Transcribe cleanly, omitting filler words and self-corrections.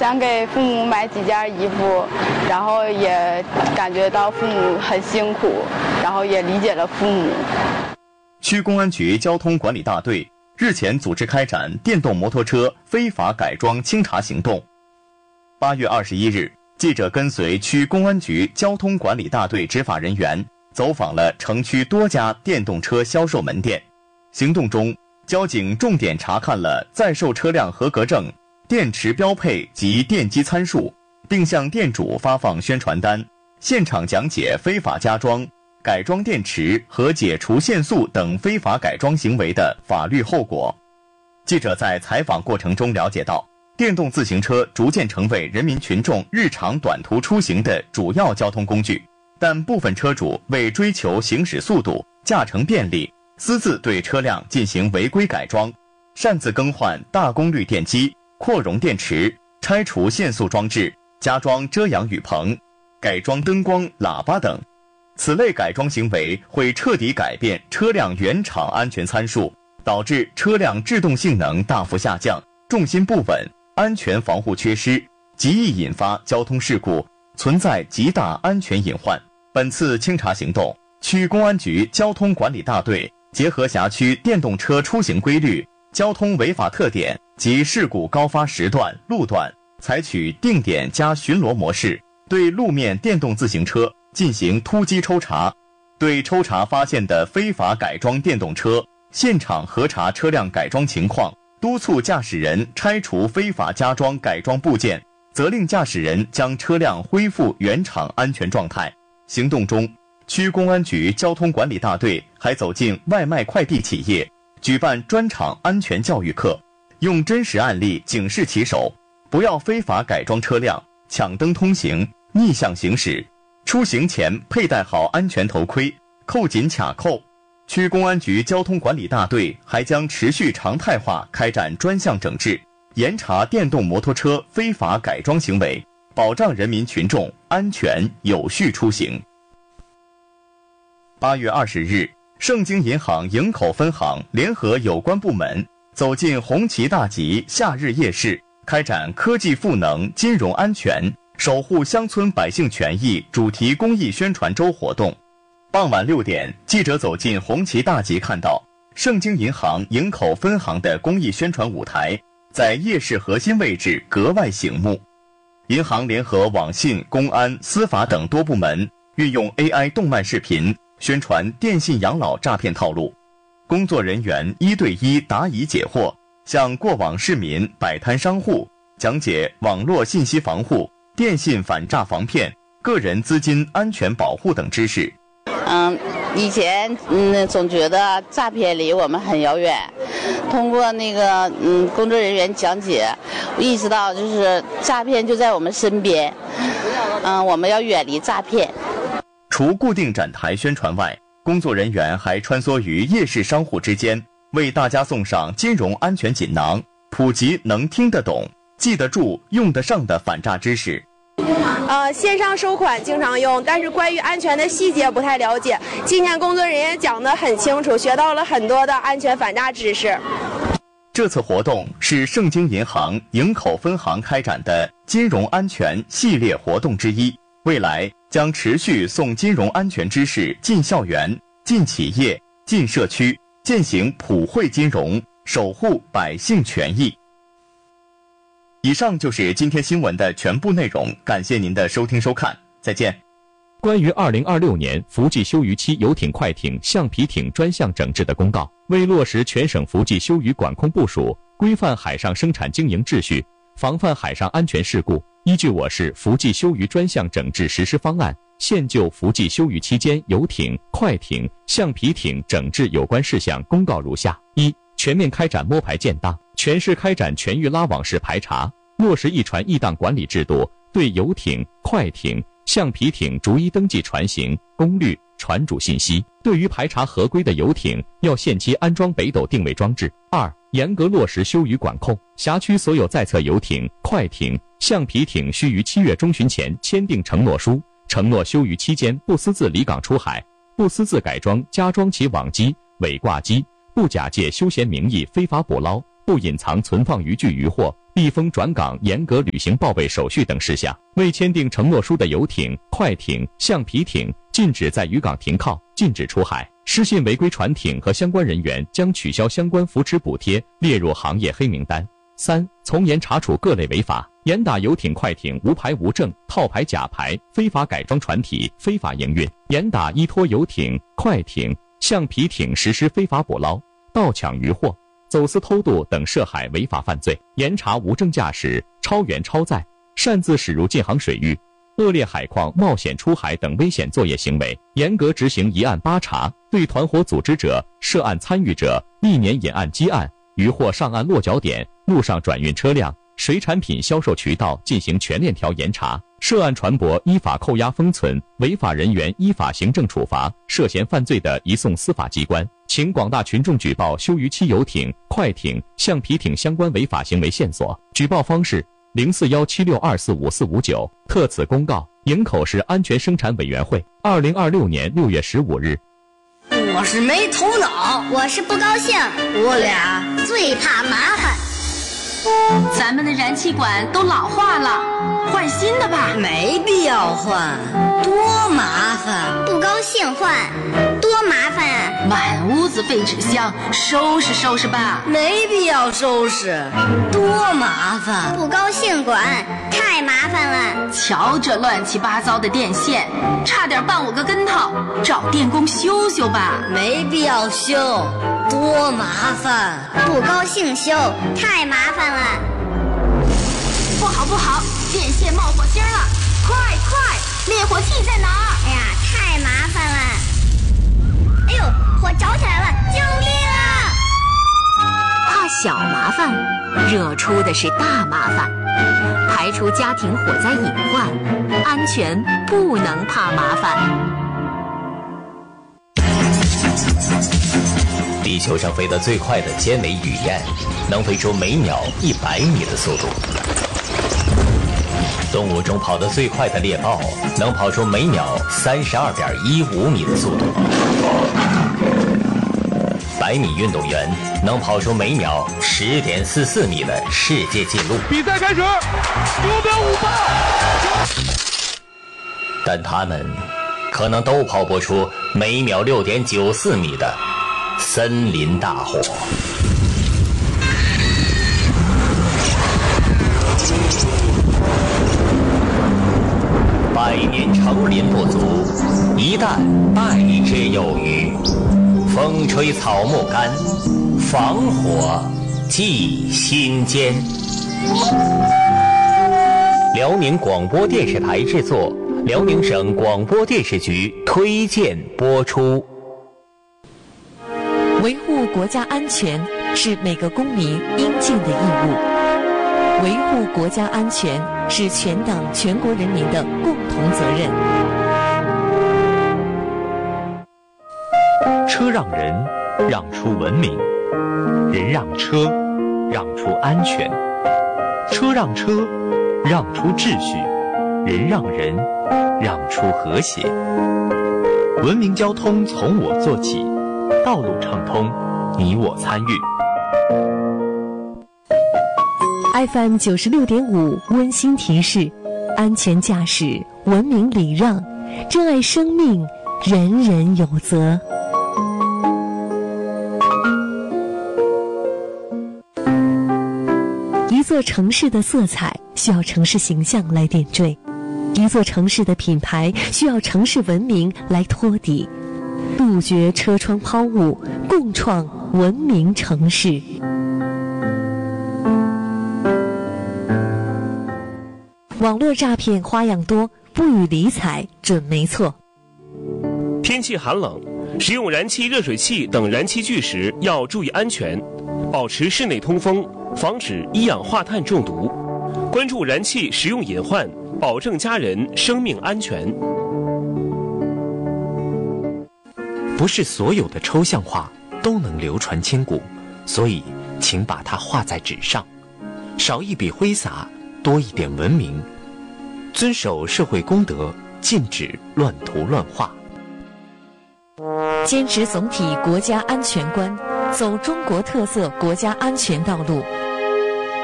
想给父母买几件衣服，然后也感觉到父母很辛苦，然后也理解了父母。 区公安局交通管理大队日前组织开展电动摩托车非法改装清查行动。8月21日，记者跟随区公安局交通管理大队执法人员走访了城区多家电动车销售门店。行动中，交警重点查看了在售车辆合格证、电池标配及电机参数，并向店主发放宣传单，现场讲解非法加装、改装电池和解除限速等非法改装行为的法律后果。记者在采访过程中了解到，电动自行车逐渐成为人民群众日常短途出行的主要交通工具，但部分车主为追求行驶速度、驾乘便利，私自对车辆进行违规改装，擅自更换大功率电机、扩容电池，拆除限速装置，加装遮阳雨棚，改装灯光、喇叭等。此类改装行为会彻底改变车辆原厂安全参数，导致车辆制动性能大幅下降，重心不稳，安全防护缺失，极易引发交通事故，存在极大安全隐患。本次清查行动，区公安局交通管理大队结合辖区电动车出行规律、交通违法特点及事故高发时段、路段，采取定点加巡逻模式，对路面电动自行车进行突击抽查，对抽查发现的非法改装电动车，现场核查车辆改装情况，督促驾驶人拆除非法加装改装部件，责令驾驶人将车辆恢复原厂安全状态。行动中，区公安局交通管理大队还走进外卖快递企业，举办专场安全教育课，用真实案例警示骑手，不要非法改装车辆、抢灯通行、逆向行驶。出行前佩戴好安全头盔，扣紧卡扣。区公安局交通管理大队还将持续常态化开展专项整治，严查电动摩托车非法改装行为，保障人民群众安全有序出行。8月20日，盛京银行营口分行联合有关部门走进红旗大集夏日夜市，开展科技赋能金融安全，守护乡村百姓权益主题公益宣传周活动。傍晚6点，记者走进红旗大集，看到盛京银行营口分行的公益宣传舞台在夜市核心位置格外醒目。银行联合网信、公安、司法等多部门，运用 AI 动漫视频宣传电信养老诈骗套路，工作人员1对1答疑解惑，向过往市民、摆摊商户讲解网络信息防护、电信反诈防骗、个人资金安全保护等知识。 以前总觉得诈骗离我们很遥远，通过工作人员讲解，我意识到就是诈骗就在我们身边，我们要远离诈骗。 除固定展台宣传外，工作人员还穿梭于夜市商户之间，为大家送上金融安全锦囊，普及能听得懂、记得住、用得上的反诈知识。 线上收款经常用，但是关于安全的细节不太了解。今天工作人员讲得很清楚，学到了很多的安全反诈知识。 这次活动是盛京银行营口分行开展的金融安全系列活动之一，未来将持续送金融安全知识进校园、进企业、进社区，践行普惠金融，守护百姓权益。以上就是今天新闻的全部内容，感谢您的收听收看，再见。 关于2026年伏季休渔期游艇、快艇、橡皮艇专项整治的公告，为落实全省伏季休渔管控部署，规范海上生产经营秩序，防范海上安全事故，依据我市伏季休渔专项整治实施方案，现就伏季休渔期间游艇、快艇、橡皮艇整治有关事项公告如下：一、全面开展摸排建档，全市开展全域拉网式排查，落实一船一档管理制度，对游艇、快艇、橡皮艇逐一登记船型、功率、船主信息。对于排查合规的游艇，要限期安装北斗定位装置。二、严格落实休渔管控，辖区所有在册游艇、快艇、橡皮艇须于7月中旬前签订承诺书，承诺休渔期间不私自离港出海，不私自改装、加装其网机、尾挂机，不假借休闲名义非法捕捞，不隐藏存放渔具渔获， 避风转港严格履行报备手续等事项。未签订承诺书的游艇、快艇、橡皮艇禁止在渔港停靠，禁止出海。失信违规船艇和相关人员将取消相关扶持补贴，列入行业黑名单。3. 从严查处各类违法，严打游艇、快艇无牌无证、套牌假牌、非法改装船体、非法营运，严打依托游艇、快艇、橡皮艇实施非法捕捞、盗抢渔获、走私偷渡等涉海违法犯罪，严查无证驾驶、超员超载、擅自驶入禁航水域、恶劣海况、冒险出海等危险作业行为，严格执行一案八查，对团伙组织者、涉案参与者、历年引案积案、渔获上岸落脚点、陆上转运车辆、水产品销售渠道进行全链条严查，涉案船舶依法扣押封存，违法人员依法行政处罚，涉嫌犯罪的移送司法机关。请广大群众举报休渔期游艇、快艇、橡皮艇相关违法行为线索，举报方式0417624549。特此公告，营口市安全生产委员会，2026年6月15日。 我是没头脑， 我是不高兴， 我俩最怕麻烦。 咱们的燃气管都老化了，换新的吧。 没必要换，多麻烦。 不高兴换，多麻烦啊！ 满屋子废纸箱，收拾收拾吧。 没必要收拾，多麻烦。 不高兴管，太麻烦了。 瞧这乱七八糟的电线，差点绊我个跟头，找电工修修吧。 没必要修，多麻烦。 不高兴修，太麻烦了。 不好不好，电线冒火星了！快快，灭火器在哪儿？ 哎呀，太麻烦了！哎呦，火着起来了！救命啊！ 怕小麻烦，惹出的是大麻烦。排除家庭火灾隐患，安全不能怕麻烦。 地球上飞得最快的尖尾雨燕，能飞出每秒100米的速度。动物中跑得最快的猎豹，能跑出每秒32.15米的速度。100米运动员能跑出每秒10.44米的世界纪录。 比赛开始，目标5发。 但他们可能都跑不出每秒6.94米的森林大火。100年成林不足，一旦败之有余。风吹草木干，防火记心间。辽宁广播电视台制作，辽宁省广播电视局推荐播出。 维护国家安全是每个公民应尽的义务，维护国家安全是全党全国人民的共同责任。 车让人，让出文明；人让车，让出安全；车让车，让出秩序；人让人，让出和谐。文明交通从我做起，道路畅通，你我参与。 FM 96.5温馨提示：安全驾驶，文明礼让，珍爱生命，人人有责。一座城市的色彩需要城市形象来点缀，一座城市的品牌需要城市文明来托底。杜绝车窗抛物，共创文明城市。网络诈骗花样多，不予理睬准没错。 天气寒冷，使用燃气热水器等燃气具时要注意安全，保持室内通风，防止一氧化碳中毒。关注燃气使用隐患，保证家人生命安全。 不是所有的抽象画都能流传千古，所以请把它画在纸上，少一笔挥洒，多一点文明。遵守社会公德，禁止乱涂乱画。 坚持总体国家安全观，走中国特色国家安全道路，